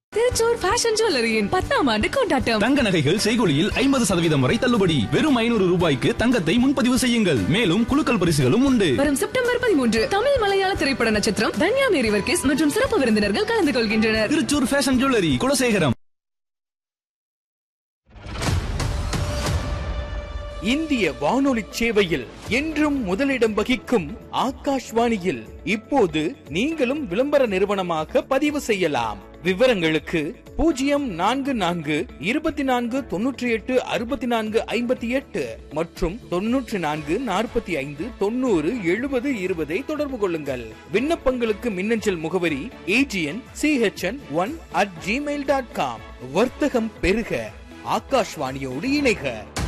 Thrissur fashion ஜுவல்லரியின் 10ஆம் ஆண்டு கொண்டாட்டம். தங்க நகைகள் செய்கூலியில் 50% வரை தள்ளுபடி. வெறும் 500 ரூபாய்க்கு தங்கத்தை முன்பதிவு செய்யுங்கள். மேலும் குலுக்கல் பரிசுகளும் உண்டு. வரும் செப்டம்பர் 13 தமிழ் மலையாள திரைப்பட நட்சத்திரம் தன்யா மேரி வர்கீஸ் மற்றும் சிறப்பு விருந்தினர்கள் கலந்து கொள்கின்றனர். Thrissur fashion jewellery, Kulasekaram. இந்திய வானொலி சேவையில் என்றும் முதலிடம் வகிக்கும் ஆகாஷ்வாணியில் இப்போது நீங்களும் விளம்பர நிறுவனமாக பதிவு செய்யலாம். விவரங்களுக்கு 0424286458 மற்றும் 9445907020 தொடர்பு கொள்ளுங்கள். விண்ணப்பங்களுக்கு மின்னஞ்சல் முகவரி agn.chn1@gmail.com. வர்த்தகம் பெருக, ஆகாஷ்வாணியோடு இணைக.